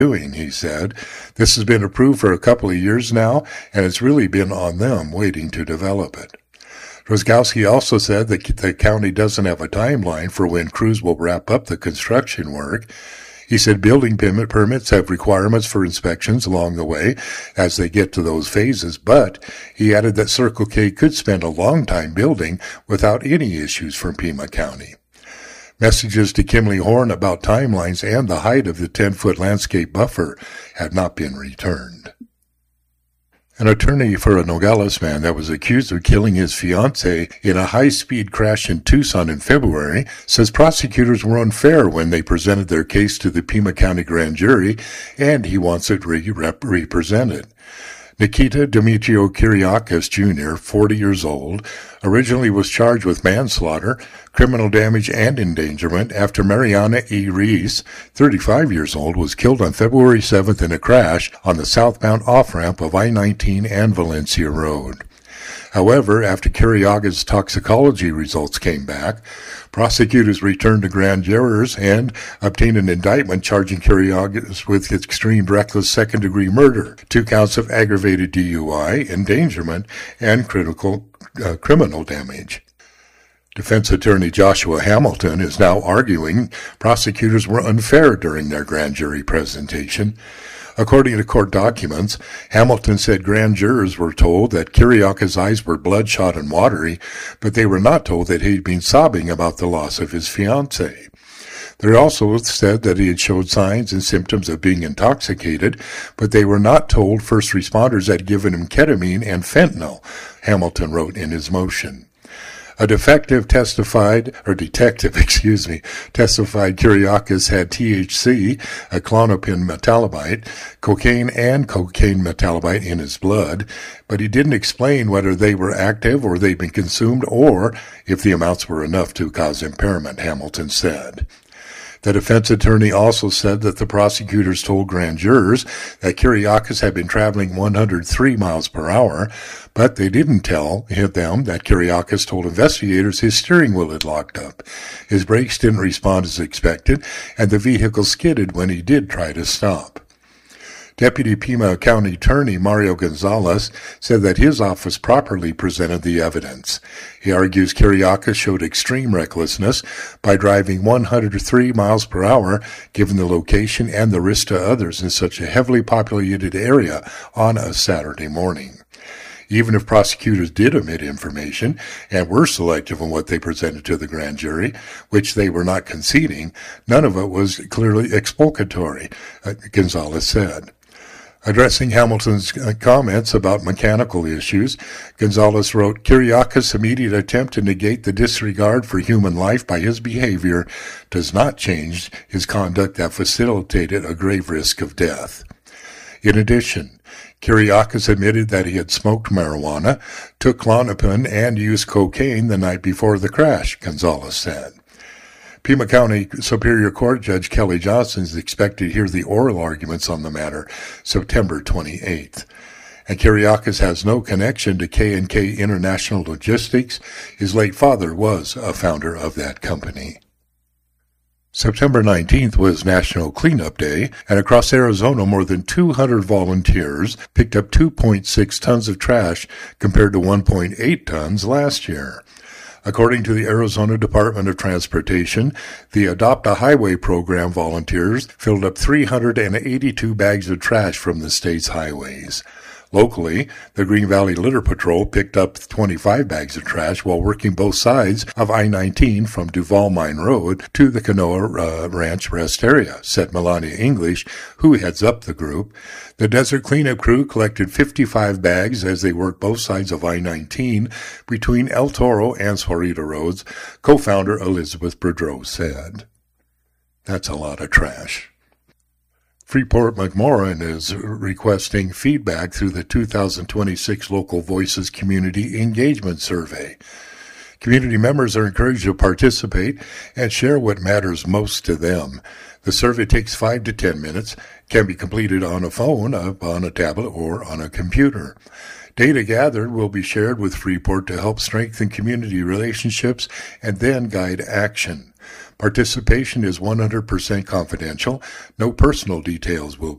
doing, he said. This has been approved for a couple of years now, and it's really been on them waiting to develop it. Drozdowski also said that the county doesn't have a timeline for when crews will wrap up the construction work. He said building permits have requirements for inspections along the way as they get to those phases, but he added that Circle K could spend a long time building without any issues from Pima County. Messages to Kimley Horn about timelines and the height of the 10-foot landscape buffer had not been returned. An attorney for a Nogales man that was accused of killing his fiancée in a high-speed crash in Tucson in February says prosecutors were unfair when they presented their case to the Pima County grand jury, and he wants it represented. Nikita Demetrio Kyriakis Jr., 40 years old, originally was charged with manslaughter, criminal damage, and endangerment after Mariana E. Reese, 35 years old, was killed on February 7th in a crash on the southbound off-ramp of I-19 and Valencia Road. However, after Kyriakis' toxicology results came back, prosecutors returned to grand jurors and obtained an indictment charging Kyriakis with extreme reckless second-degree murder, 2 counts of aggravated DUI, endangerment, and criminal damage. Defense attorney Joshua Hamilton is now arguing prosecutors were unfair during their grand jury presentation. According to court documents, Hamilton said grand jurors were told that Kyriakis' eyes were bloodshot and watery, but they were not told that he'd been sobbing about the loss of his fiancée. They also said that he had showed signs and symptoms of being intoxicated, but they were not told first responders had given him ketamine and fentanyl, Hamilton wrote in his motion. A detective testified Kyriakis had THC, a Klonopin metabolite, cocaine and cocaine metabolite in his blood, but he didn't explain whether they were active or they'd been consumed or if the amounts were enough to cause impairment, Hamilton said. The defense attorney also said that the prosecutors told grand jurors that Kyriakis had been traveling 103 miles per hour, but they didn't tell them that Kyriakis told investigators his steering wheel had locked up. His brakes didn't respond as expected, and the vehicle skidded when he did try to stop. Deputy Pima County Attorney Mario Gonzalez said that his office properly presented the evidence. He argues Kyriakis showed extreme recklessness by driving 103 miles per hour, given the location and the risk to others in such a heavily populated area on a Saturday morning. Even if prosecutors did omit information and were selective in what they presented to the grand jury, which they were not conceding, none of it was clearly exculpatory, Gonzalez said. Addressing Hamilton's comments about mechanical issues, Gonzalez wrote, Kyriakis' immediate attempt to negate the disregard for human life by his behavior does not change his conduct that facilitated a grave risk of death. In addition, Kyriakis admitted that he had smoked marijuana, took Klonopin, and used cocaine the night before the crash, Gonzalez said. Pima County Superior Court Judge Kelly Johnson is expected to hear the oral arguments on the matter September 28th. And Kyriakis has no connection to K&K International Logistics. His late father was a founder of that company. September 19th was National Cleanup Day, and across Arizona more than 200 volunteers picked up 2.6 tons of trash compared to 1.8 tons last year. According to the Arizona Department of Transportation, the Adopt a Highway program volunteers filled up 382 bags of trash from the state's highways. Locally, the Green Valley Litter Patrol picked up 25 bags of trash while working both sides of I-19 from Duval Mine Road to the Canoa Ranch rest area, said Melania English, who heads up the group. The Desert Cleanup crew collected 55 bags as they worked both sides of I-19 between El Toro and Sahuarita Roads, co-founder Elizabeth Boudreau said. That's a lot of trash. Freeport-McMoRan is requesting feedback through the 2026 Local Voices Community Engagement Survey. Community members are encouraged to participate and share what matters most to them. The survey takes 5 to 10 minutes, can be completed on a phone, on a tablet, or on a computer. Data gathered will be shared with Freeport to help strengthen community relationships and then guide action. Participation is 100% confidential. No personal details will